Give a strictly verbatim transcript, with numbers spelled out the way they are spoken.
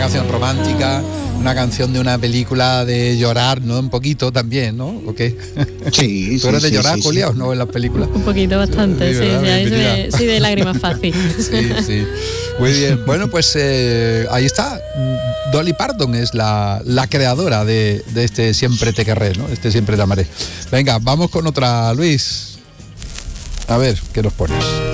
canción romántica, una canción de una película de llorar, ¿no? Un poquito también, ¿no? ¿O qué? Sí, ¿Tú eres sí, de llorar, sí, Julia, sí. o no en las películas? Un poquito, bastante, sí, sí, sí, ahí soy de, soy de lágrimas fácil. Sí, sí. Muy bien. Bueno, pues eh, ahí está. Dolly Parton es la, la creadora de, de este Siempre te querré, ¿no? Este Siempre te amaré. Venga, vamos con otra, Luis. A ver, ¿qué nos pones?